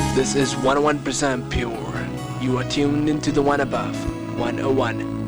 This is 101% pure. You are tuned into the one above, 101